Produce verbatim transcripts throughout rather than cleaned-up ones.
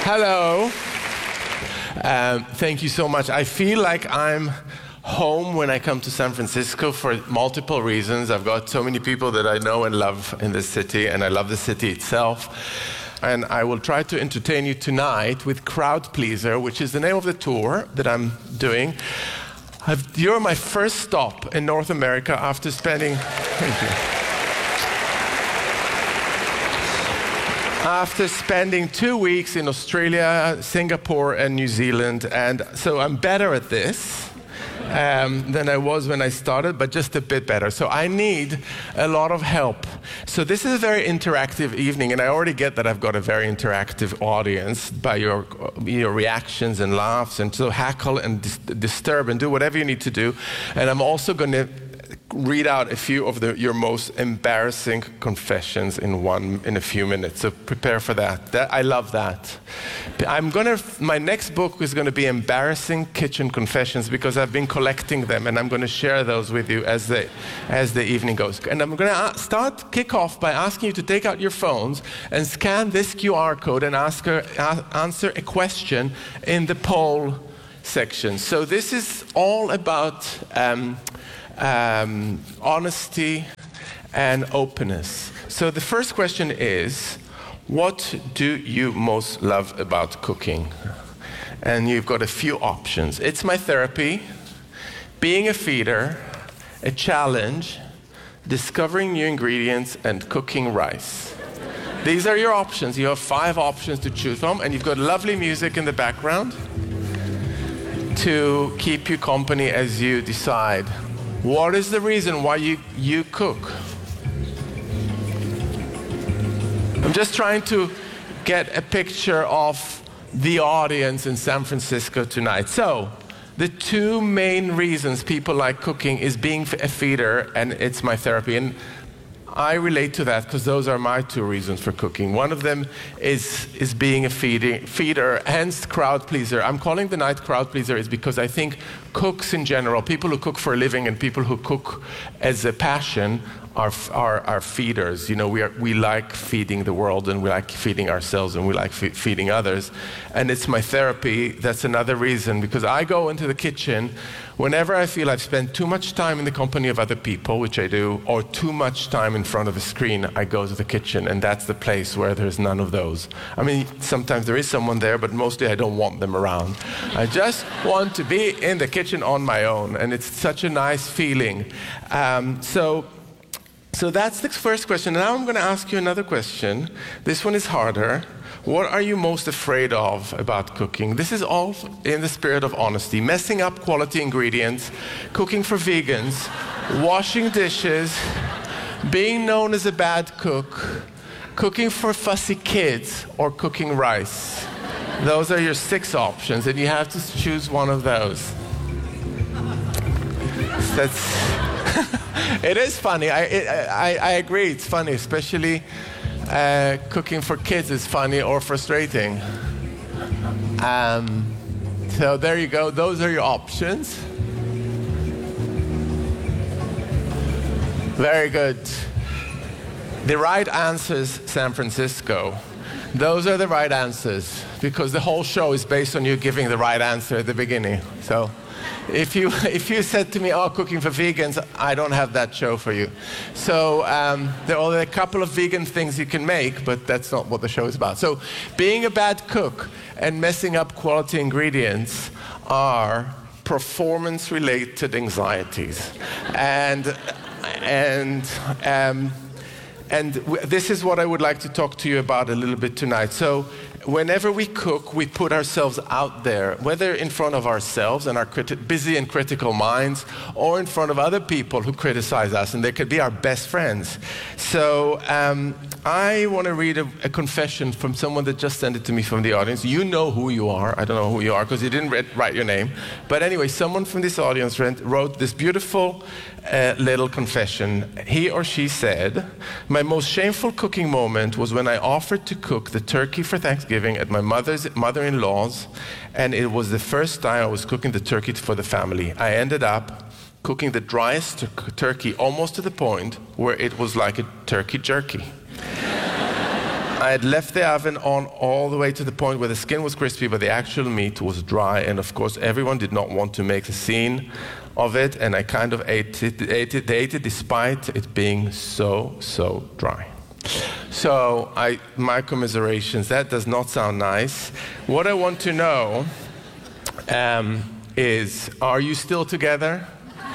Hello. Um, thank you so much. I feel like I'm home when I come to San Francisco for multiple reasons. I've got so many people that I know and love in this city, and I love the city itself. And I will try to entertain you tonight with Crowd Pleaser, which is the name of the tour that I'm doing. I've, you're my first stop in North America after spending... Thank you. After spending two weeks in Australia, Singapore, and New Zealand. And so I'm better at this um, than I was when I started, but just a bit better. So I need a lot of help. So this is a very interactive evening, and I already get that I've got a very interactive audience by your, your reactions and laughs. And so hackle and dis- disturb and do whatever you need to do. And I'm also going to read out a few of the, your most embarrassing confessions in one in a few minutes. So prepare for that. that I love that. I'm gonna. My next book is going to be Embarrassing Kitchen Confessions because I've been collecting them, and I'm going to share those with you as the as the evening goes. And I'm going to start kick off by asking you to take out your phones and scan this Q R code and ask her, uh, answer a question in the poll section. So this is all about. Um, Um, honesty and openness. So the first question is, what do you most love about cooking? And you've got a few options. It's my therapy, being a feeder, a challenge, discovering new ingredients, and cooking rice. These are your options. You have five options to choose from, and you've got lovely music in the background to keep you company as you decide. What is the reason why you, you cook? I'm just trying to get a picture of the audience in San Francisco tonight. So, the two main reasons people like cooking is being a feeder and it's my therapy. And I relate to that because those are my two reasons for cooking. One of them is, is being a feeding, feeder, hence crowd pleaser. I'm calling the night crowd pleaser is because I think cooks in general, people who cook for a living and people who cook as a passion are, are, are feeders. You know, we, are, we like feeding the world and we like feeding ourselves and we like fe- feeding others. And it's my therapy. That's another reason because I go into the kitchen whenever I feel I've spent too much time in the company of other people, which I do, or too much time in front of a screen, I go to the kitchen, and that's the place where there's none of those. I mean, sometimes there is someone there, but mostly I don't want them around. I just want to be in the kitchen on my own, and it's such a nice feeling. Um, so, so that's the first question. Now I'm going to ask you another question. This one is harder. What are you most afraid of about cooking? This is all in the spirit of honesty. Messing up quality ingredients, cooking for vegans, washing dishes, being known as a bad cook, cooking for fussy kids, or cooking rice. Those are your six options, and you have to choose one of those. That's it is funny. I, I, I agree, it's funny, especially Uh, cooking for kids is funny or frustrating. Um, so there you go. Those are your options. Very good. The right answers, San Francisco. Those are the right answers because the whole show is based on you giving the right answer at the beginning. So if you if you said to me, oh, cooking for vegans, I don't have that show for you. So um, there are a couple of vegan things you can make, but that's not what the show is about. So being a bad cook and messing up quality ingredients are performance-related anxieties. And, and, um, and w- this is what I would like to talk to you about a little bit tonight. So whenever we cook, we put ourselves out there, whether in front of ourselves and our criti- busy and critical minds, or in front of other people who criticize us, and they could be our best friends. So um, I want to read a, a confession from someone that just sent it to me from the audience. You know who you are. I don't know who you are because you didn't read, write your name. But anyway, someone from this audience wrote this beautiful uh, little confession. He or she said, "My most shameful cooking moment was when I offered to cook the turkey for Thanksgiving at my mother's mother-in-law's, and it was the first time I was cooking the turkey for the family. I ended up cooking the driest tur- turkey almost to the point where it was like a turkey jerky. I had left the oven on all the way to the point where the skin was crispy, but the actual meat was dry. And of course, everyone did not want to make a scene of it, and I kind of ate it, ate it, they ate it despite it being so, so dry. So, I, my commiserations, that does not sound nice. What I want to know um, is, are you still together?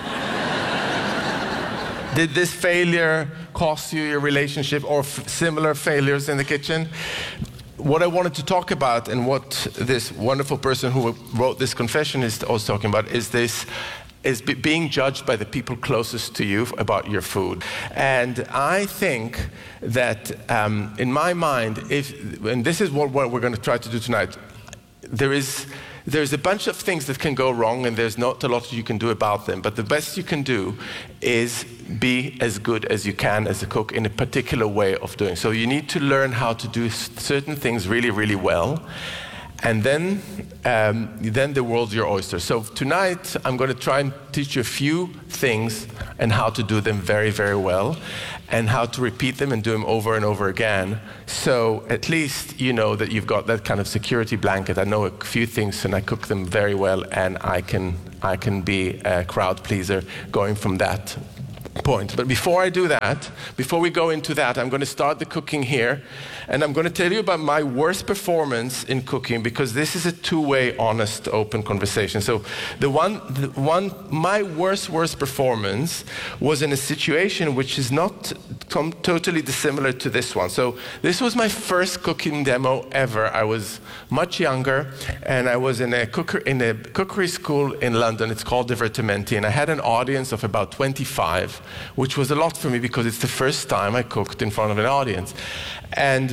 Did this failure cost you your relationship or f- similar failures in the kitchen? What I wanted to talk about, and what this wonderful person who wrote this confession is also talking about, is this is be- being judged by the people closest to you about your food. And I think that um, in my mind, if, and this is what, what we're going to try to do tonight, there is There's a bunch of things that can go wrong, and there's not a lot you can do about them. But the best you can do is be as good as you can as a cook in a particular way of doing. So you need to learn how to do certain things really, really well. And then, um, then the world's your oyster. So tonight, I'm going to try and teach you a few things and how to do them very, very well, and how to repeat them and do them over and over again. So at least you know that you've got that kind of security blanket. I know a few things and I cook them very well, and I can, I can be a crowd pleaser going from that point. But before I do that, before we go into that, I'm going to start the cooking here, and I'm going to tell you about my worst performance in cooking, because this is a two-way, honest, open conversation. So the one, the one, my worst, worst performance was in a situation which is not com- totally dissimilar to this one. So this was my first cooking demo ever. I was much younger, and I was in a cooker in a cookery school in London. It's called Divertimenti, and I had an audience of about twenty-five, which was a lot for me because it's the first time I cooked in front of an audience. And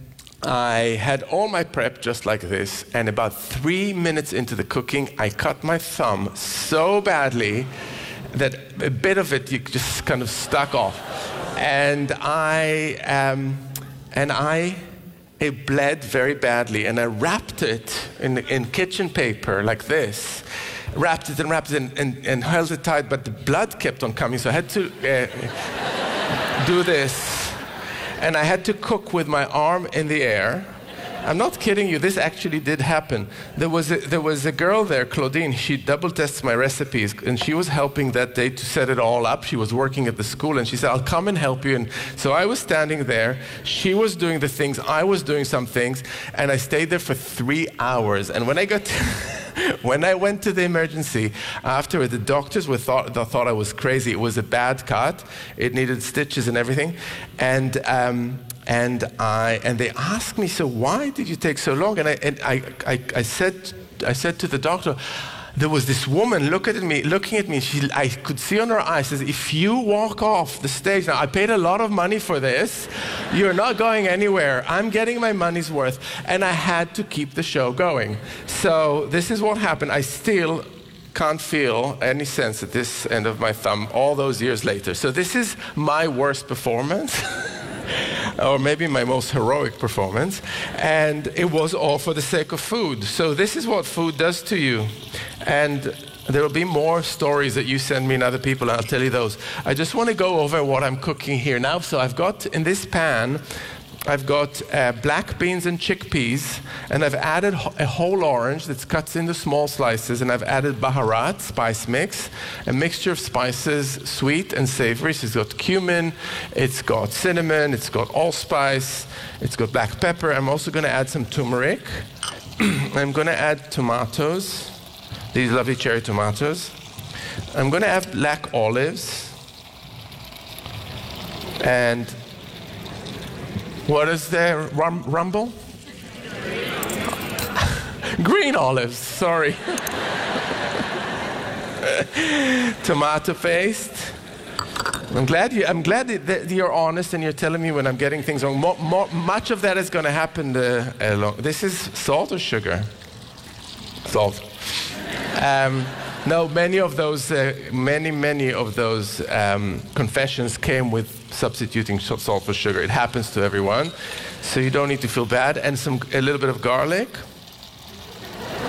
I had all my prep just like this, and about three minutes into the cooking, I cut my thumb so badly that a bit of it you just kind of stuck off. And I, um, and I, it bled very badly, and I wrapped it in, in kitchen paper like this. Wrapped it and wrapped it and, and, and held it tight, but the blood kept on coming, so I had to uh, do this. And I had to cook with my arm in the air. I'm not kidding you, this actually did happen. There was a, there was a girl there, Claudine, she double tests my recipes, and she was helping that day to set it all up. She was working at the school, and she said, I'll come and help you. And so I was standing there, she was doing the things, I was doing some things, and I stayed there for three hours. And when I got to when I went to the emergency, after the doctors were thought, they thought I was crazy. It was a bad cut. It needed stitches and everything. And um, and I and they asked me, so why did you take so long? And I and I, I, I said I said to the doctor, there was this woman looking at me, looking at me. She, I could see on her eyes, says, if you walk off the stage, now I paid a lot of money for this, you're not going anywhere. I'm getting my money's worth. And I had to keep the show going. So this is what happened. I still can't feel any sense at this end of my thumb all those years later. So this is my worst performance. Or maybe my most heroic performance, and it was all for the sake of food. So this is what food does to you. And there will be more stories that you send me and other people, and I'll tell you those. I just want to go over what I'm cooking here now. So I've got in this pan, I've got uh, black beans and chickpeas, and I've added ho- a whole orange that's cut into small slices, and I've added baharat, spice mix, a mixture of spices, sweet and savory. So it's got cumin, it's got cinnamon, it's got allspice, it's got black pepper. I'm also going to add some turmeric. I'm going to add tomatoes, these lovely cherry tomatoes. I'm going to add black olives, and what is there? Rum- rumble? Green olives, sorry. Tomato paste. I'm glad you. I'm glad that you're honest and you're telling me when I'm getting things wrong. More, more, much of that is going to happen. Uh, along. This is salt or sugar? Salt. Um, no, many of those, uh, many, many of those um, confessions came with substituting salt for sugar. It happens to everyone, so you don't need to feel bad. And some, a little bit of garlic.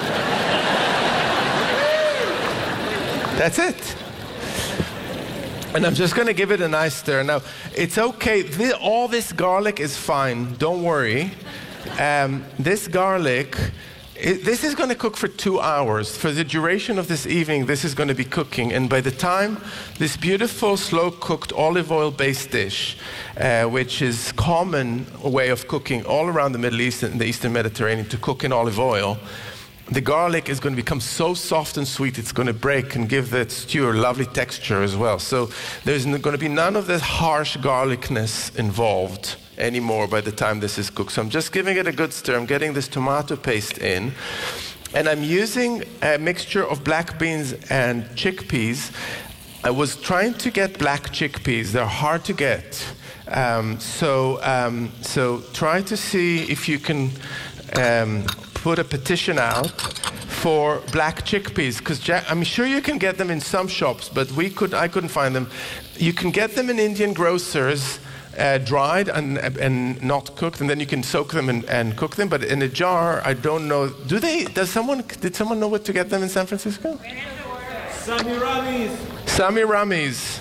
That's it. And I'm just going to give it a nice stir. Now, it's okay. This, all this garlic is fine. Don't worry. Um, this garlic, it, this is going to cook for two hours. For the duration of this evening, this is going to be cooking. And by the time this beautiful, slow-cooked olive oil-based dish, uh, which is common way of cooking all around the Middle East and the Eastern Mediterranean, to cook in olive oil, the garlic is going to become so soft and sweet, it's going to break and give the stew a lovely texture as well. So there's going to be none of this harsh garlicness involved anymore by the time this is cooked. So I'm just giving it a good stir. I'm getting this tomato paste in. And I'm using a mixture of black beans and chickpeas. I was trying to get black chickpeas. They're hard to get. Um, so, um, so try to see if you can um, put a petition out for black chickpeas, because I'm sure you can get them in some shops, but we could, I couldn't find them. You can get them in Indian grocers, uh, dried and, and not cooked, and then you can soak them and, and cook them. But in a jar, I don't know. Do they? Does someone? Did someone know where to get them in San Francisco? Samiramis. Samiramis.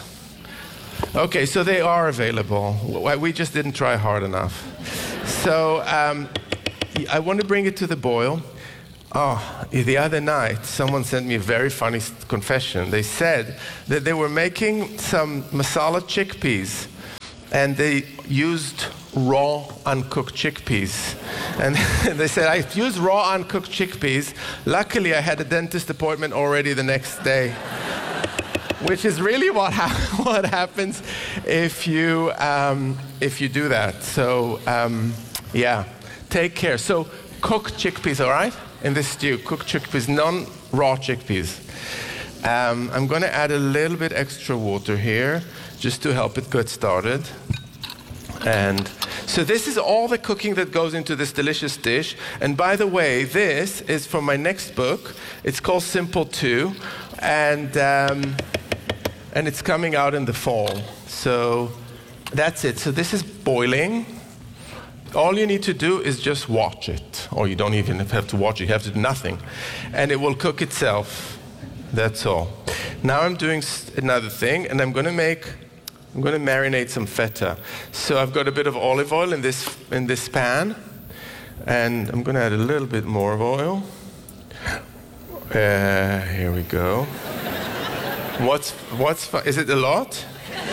Okay, so they are available. We just didn't try hard enough. So. Um, I want to bring it to the boil. Oh, the other night, someone sent me a very funny confession. They said that they were making some masala chickpeas, and they used raw, uncooked chickpeas. And they said, I used raw, uncooked chickpeas. Luckily, I had a dentist appointment already the next day. Which is really what, ha- what happens if you, um, if you do that. So, um, yeah. Take care. So cooked chickpeas, all right? In this stew, cooked chickpeas, non-raw chickpeas. Um, I'm going to add a little bit extra water here, just to help it get started. And so this is all the cooking that goes into this delicious dish. And by the way, this is from my next book. It's called Simple two, and um, and it's coming out in the fall. So that's it. So this is boiling. All you need to do is just watch it. Or you don't even have to watch it, you have to do nothing. And it will cook itself. That's all. Now I'm doing another thing, and I'm going to make, I'm going to marinate some feta. So I've got a bit of olive oil in this, in this pan. And I'm going to add a little bit more of oil. Uh, here we go. What's, what's, is it a lot?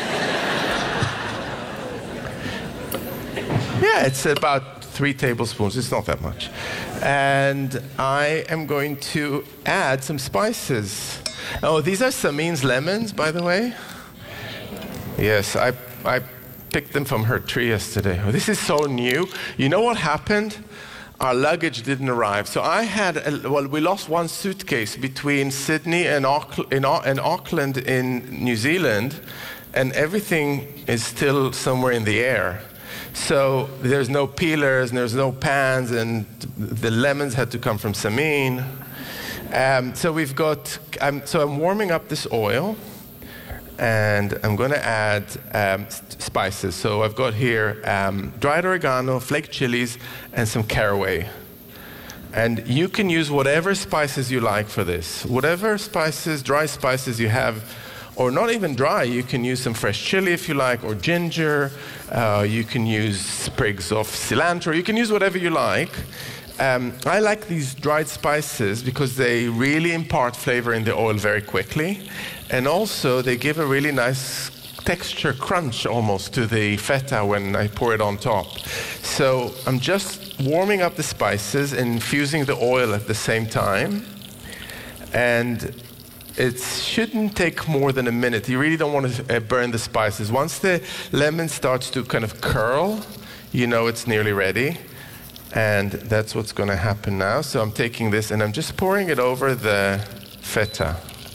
Yeah, it's about three tablespoons. It's not that much. And I am going to add some spices. Oh, these are Samin's lemons, by the way. Yes, I, I picked them from her tree yesterday. Oh, this is so new. You know what happened? Our luggage didn't arrive. So I had, a, well, we lost one suitcase between Sydney and, Auckland, in, and Auckland in New Zealand, and everything is still somewhere in the air. So there's no peelers, and there's no pans, and the lemons had to come from Samin. Um, so we've got, um, so I'm warming up this oil, and I'm going to add um, spices. So I've got here um, dried oregano, flaked chilies, and some caraway. And you can use whatever spices you like for this. Whatever spices, dry spices you have, or not even dry, you can use some fresh chili if you like, or ginger. Uh, you can use sprigs of cilantro. You can use whatever you like. Um, I like these dried spices because they really impart flavor in the oil very quickly. And also, they give a really nice texture crunch almost to the feta when I pour it on top. So I'm just warming up the spices and infusing the oil at the same time. And it shouldn't take more than a minute. You really don't want to uh, burn the spices. Once the lemon starts to kind of curl, you know it's nearly ready. And that's what's going to happen now. So I'm taking this and I'm just pouring it over the feta.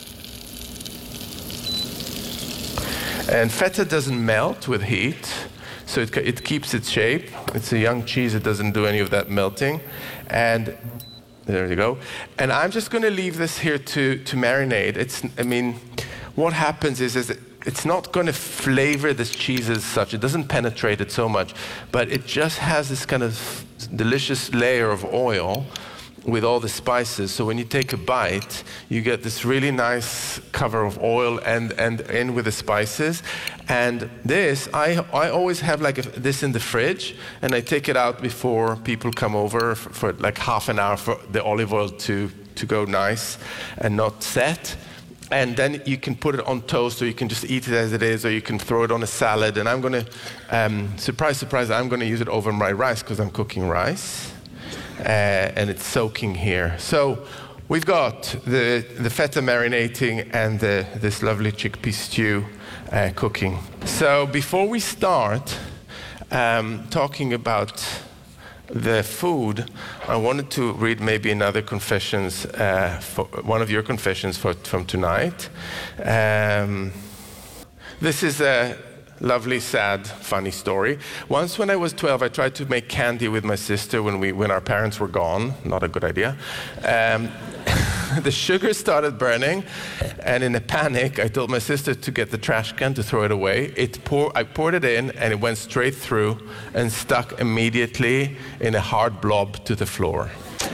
And feta doesn't melt with heat, so it, it keeps its shape. It's a young cheese, it doesn't do any of that melting. And there you go. And I'm just going to leave this here to, to marinate. It's, I mean, what happens is, is it's not going to flavor this cheese as such. It doesn't penetrate it so much, but it just has this kind of delicious layer of oil. with all the spices. So when you take a bite, you get this really nice cover of oil and, and in with the spices. And this, I, I always have like a, this in the fridge, and I take it out before people come over for, for like half an hour for the olive oil to, to go nice and not set. And then you can put it on toast, or you can just eat it as it is, or you can throw it on a salad. And I'm going to, um, surprise, surprise, I'm going to use it over my rice because I'm cooking rice. Uh, and it's soaking here. So we've got the, the feta marinating and the, this lovely chickpea stew uh, cooking. So before we start um, talking about the food, I wanted to read maybe another confessions, uh, for, one of your confessions for, from tonight. Um, this is a lovely, sad, funny story. Once when I was twelve, I tried to make candy with my sister when we when our parents were gone. Not a good idea. Um, the sugar started burning, and in a panic, I told my sister to get the trash can to throw it away. It pour, I poured it in, and it went straight through and stuck immediately in a hard blob to the floor.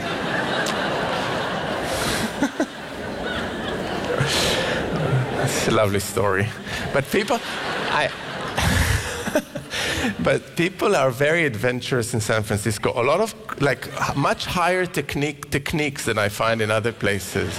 It's a lovely story. But people, I... But people are very adventurous in San Francisco. A lot of, like, much higher technique techniques than I find in other places.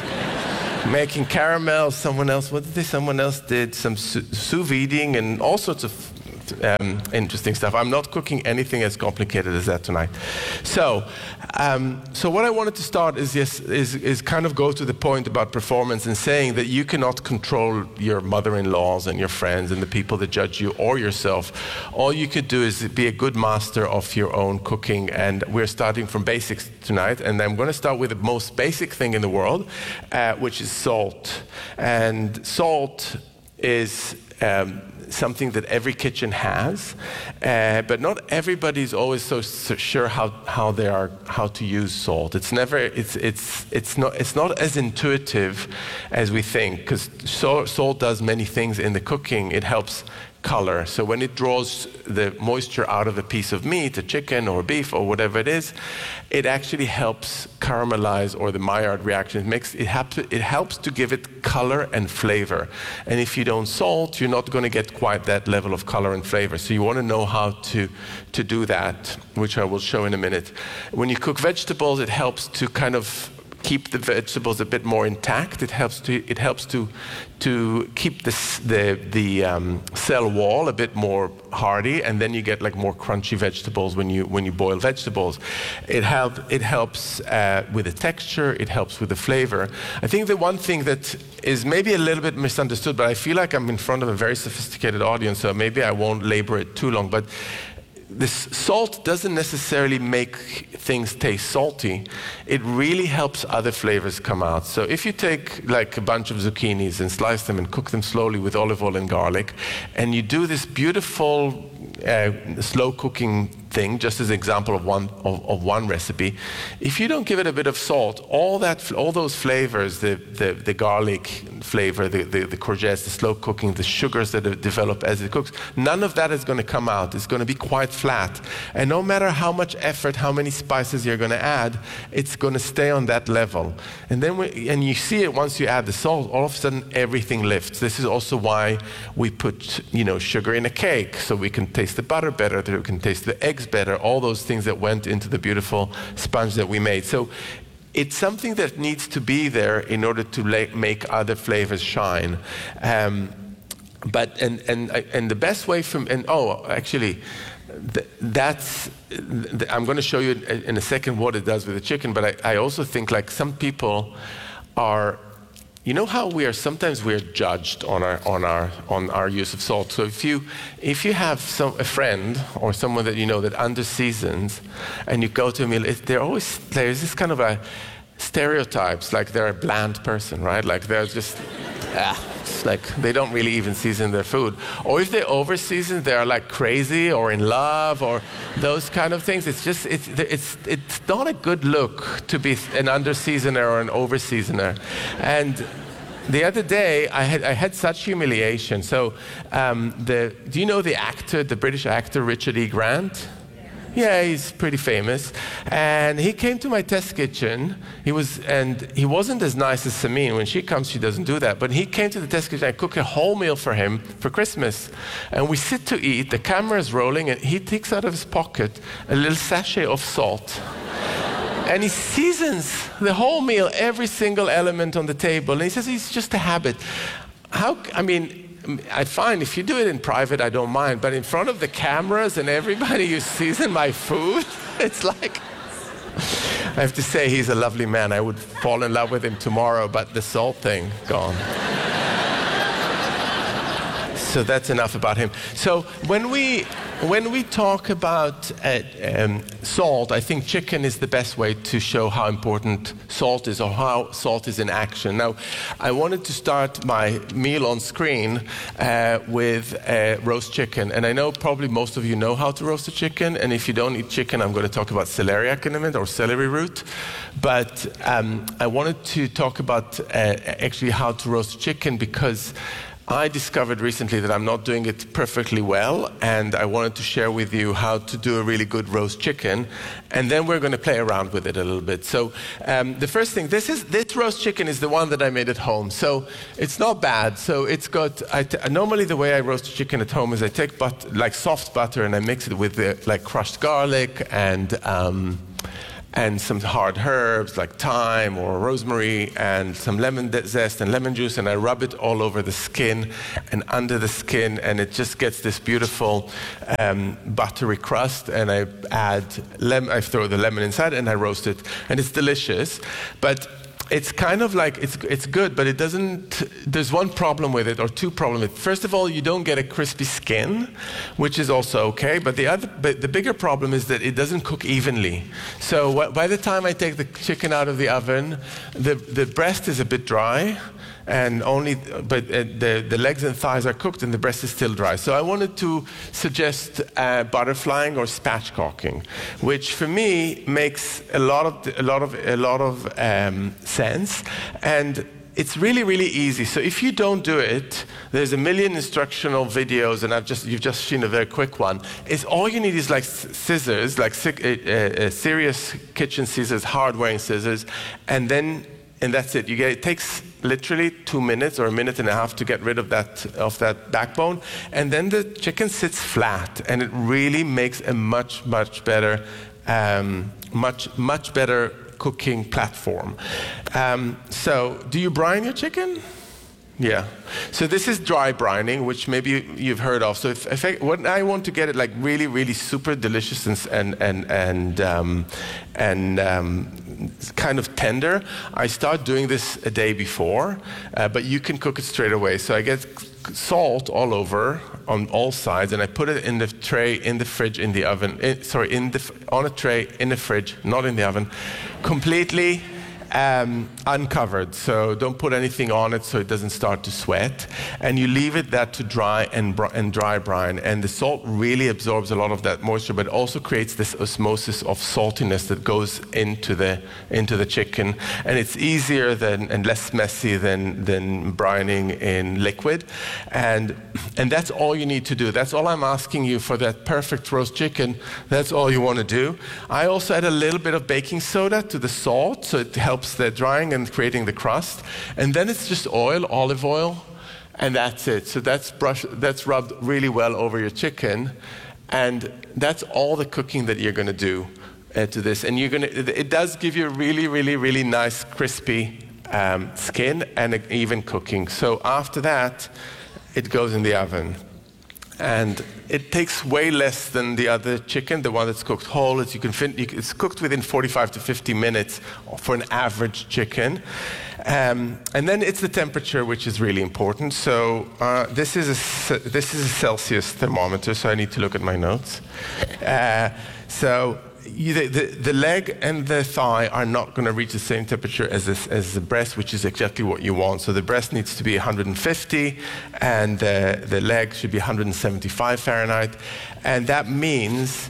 Making caramel, someone else, what did they, someone else did some sous, sous videing and all sorts of um, interesting stuff. I'm not cooking anything as complicated as that tonight. So, um, so what I wanted to start is, yes, is, is kind of go to the point about performance and saying that you cannot control your mother-in-laws and your friends and the people that judge you or yourself. All you could do is be a good master of your own cooking, and we're starting from basics tonight, and I'm going to start with the most basic thing in the world, uh, which is salt. And salt is um, something that every kitchen has, uh, but not everybody's always so, so sure how, how they are how to use salt. It's never it's it's it's not it's not as intuitive as we think, because salt, salt does many things in the cooking. It helps color. So when it draws the moisture out of a piece of meat, a chicken or beef or whatever it is, it actually helps caramelize, or the Maillard reaction. It makes it helps it helps to give it color and flavor. And if you don't salt, you're not going to get quite that level of color and flavor. So you want to know how to to do that, which I will show in a minute. When you cook vegetables, it helps to kind of keep the vegetables a bit more intact. It helps to it helps to to keep the the the um, cell wall a bit more hardy, and then you get like more crunchy vegetables when you when you boil vegetables. It help it helps uh, with the texture. It helps with the flavor. I think the one thing that is maybe a little bit misunderstood, but I feel like I'm in front of a very sophisticated audience, so maybe I won't labor it too long. But this salt doesn't necessarily make things taste salty. It really helps other flavors come out. So if you take like a bunch of zucchinis and slice them and cook them slowly with olive oil and garlic, and you do this beautiful uh, slow cooking thing, just as an example of one of, of one recipe, if you don't give it a bit of salt, all that all those flavors, the the, the garlic flavor, the, the the courgettes, the slow cooking, the sugars that develop as it cooks, none of that is going to come out. It's going to be quite flat. And no matter how much effort, how many spices you're going to add, it's going to stay on that level. And then we, and you see it once you add the salt, all of a sudden everything lifts. This is also why we put, you know, sugar in a cake, so we can taste the butter better, so we can taste the eggs better, all those things that went into the beautiful sponge that we made. So it's something that needs to be there in order to la- make other flavors shine. Um, but and and and the best way from and oh actually. Th- that's th- I'm going to show you in a second what it does with the chicken, but I, I also think like some people are, you know how we are sometimes we're judged on our on our on our use of salt. So if you if you have some a friend or someone that you know that under seasons, and you go to a meal, it, they're always there's this kind of a stereotypes, like they're a bland person, right? Like they're just ah, it's like they don't really even season their food. Or if they over season, they're like crazy or in love or those kind of things. It's just it's it's it's not a good look to be an under seasoner or an over seasoner. And the other day, I had I had such humiliation. So, um, the do you know the actor, the British actor Richard E. Grant? Yeah, he's pretty famous. And he came to my test kitchen. He was, and he wasn't as nice as Samin. When she comes, she doesn't do that. But he came to the test kitchen. I cooked a whole meal for him for Christmas. And we sit to eat. The camera is rolling, and he takes out of his pocket a little sachet of salt. And he seasons the whole meal, every single element on the table. And he says it's just a habit. How, I mean, I find if you do it in private, I don't mind. But in front of the cameras and everybody, you season my food. It's like, I have to say, he's a lovely man. I would fall in love with him tomorrow, but the salt thing, gone. So that's enough about him. So when we when we talk about uh, um, salt, I think chicken is the best way to show how important salt is, or how salt is in action. Now, I wanted to start my meal on screen uh, with uh, roast chicken, and I know probably most of you know how to roast a chicken. And if you don't eat chicken, I'm going to talk about celeriac in a minute, or celery root. But um, I wanted to talk about uh, actually how to roast chicken, because I discovered recently that I'm not doing it perfectly well, and I wanted to share with you how to do a really good roast chicken, and then we're going to play around with it a little bit. So um, the first thing, this is this roast chicken is the one that I made at home, so it's not bad. So it's got, I t- normally the way I roast chicken at home is I take but, like soft butter and I mix it with the, like crushed garlic and um, and some hard herbs like thyme or rosemary and some lemon zest and lemon juice, and I rub it all over the skin and under the skin, and it just gets this beautiful um, buttery crust, and I add, lem- I throw the lemon inside and I roast it, and it's delicious. But it's kind of like, it's it's good, but it doesn't, there's one problem with it, or two problems with it. First of all, you don't get a crispy skin, which is also okay, but the other, but the bigger problem is that it doesn't cook evenly. So wh- by the time I take the chicken out of the oven, the, the breast is a bit dry, and only, but uh, the, the legs and thighs are cooked and the breast is still dry. So I wanted to suggest uh, butterflying or spatchcocking, which for me makes a lot of, a lot of, a lot of um, sense. And it's really, really easy. So if you don't do it, there's a million instructional videos, and I've just, you've just seen a very quick one. It's all you need is like scissors, like uh, uh, serious kitchen scissors, hard-wearing scissors, and then and that's it. You get, it takes literally two minutes or a minute and a half to get rid of that of that backbone, and then the chicken sits flat, and it really makes a much, much better, um, much, much better cooking platform. Um, so, do you brine your chicken? Yeah. So this is dry brining, which maybe you've heard of. So if, if I, when I want to get it like really, really super delicious and and and and, um, and um, kind of tender, I start doing this a day before. Uh, but you can cook it straight away. So I get salt all over on all sides, and I put it in the tray in the fridge in the oven. In, sorry, in the on a tray in the fridge, not in the oven, completely. Um, uncovered, so don't put anything on it so it doesn't start to sweat, and you leave it that to dry and, br- and dry brine, and the salt really absorbs a lot of that moisture, but also creates this osmosis of saltiness that goes into the into the chicken, and it's easier than and less messy than than brining in liquid, and and that's all you need to do. That's all I'm asking you for that perfect roast chicken. That's all you want to do. I also add a little bit of baking soda to the salt, so it helps the drying and creating the crust, and then it's just oil, olive oil, and that's it. So that's brush, that's rubbed really well over your chicken, and that's all the cooking that you're going to do uh, to this. And you're going to, it does give you a really, really, really nice crispy um, skin and even cooking. So after that, it goes in the oven. And it takes way less than the other chicken, the one that's cooked whole. As you can fin- it's cooked within forty-five to fifty minutes for an average chicken. Um, and then it's the temperature, which is really important. So uh, this is a this is a Celsius thermometer, so I need to look at my notes. Uh, so you, the, the, the leg and the thigh are not going to reach the same temperature as this, as the breast, which is exactly what you want. So the breast needs to be one hundred fifty, and uh, the leg should be one hundred seventy-five Fahrenheit, and that means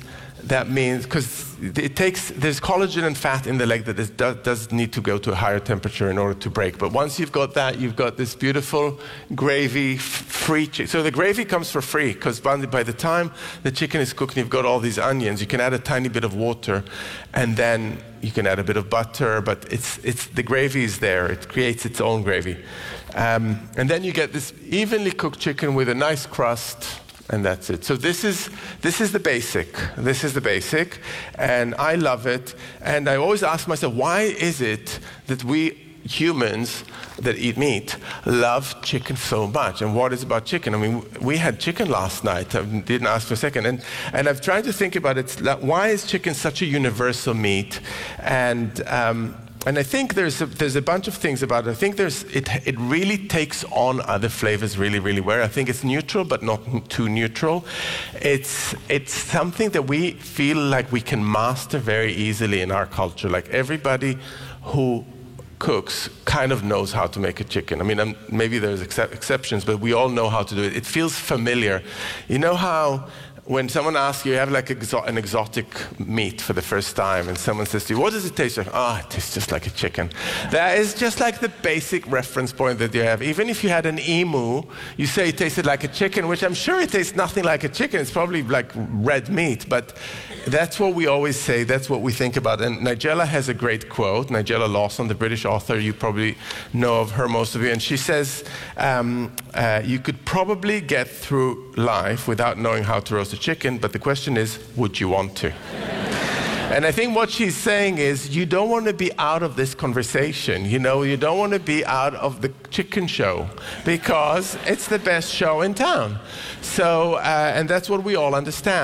that means, because it takes, there's collagen and fat in the leg that is, does, does need to go to a higher temperature in order to break. But once you've got that, you've got this beautiful gravy free chicken. So the gravy comes for free, because by the time the chicken is cooked and you've got all these onions, you can add a tiny bit of water, and then you can add a bit of butter, but it's, it's, the gravy is there. It creates its own gravy. Um, and then you get this evenly cooked chicken with a nice crust, and that's it. So this is this is the basic. This is the basic, and I love it. And I always ask myself, why is it that we humans that eat meat love chicken so much? And what is it about chicken? I mean, we had chicken last night. I didn't ask for a second. And and I've tried to think about it. Why is chicken such a universal meat? And um, And I think there's a, there's a bunch of things about it. I think there's it it really takes on other flavors really, really well. I think it's neutral, but not too neutral. It's it's something that we feel like we can master very easily in our culture. Like everybody who cooks kind of knows how to make a chicken. I mean, um, maybe there's excep- exceptions, but we all know how to do it. It feels familiar. You know how when someone asks you, you have like exo- an exotic meat for the first time, and someone says to you, what does it taste like? Ah, oh, it tastes just like a chicken. That is just like the basic reference point that you have. Even if you had an emu, you say it tasted like a chicken, which I'm sure it tastes nothing like a chicken. It's probably like red meat, but that's what we always say. That's what we think about. And Nigella has a great quote. Nigella Lawson, the British author, you probably know of her, most of you. And she says, um, uh, you could probably get through life without knowing how to roast a chicken, but the question is, would you want to? And I think what she's saying is, you don't want to be out of this conversation. You know, you don't want to be out of the chicken show, because it's the best show in town. So, uh, and that's what we all understand.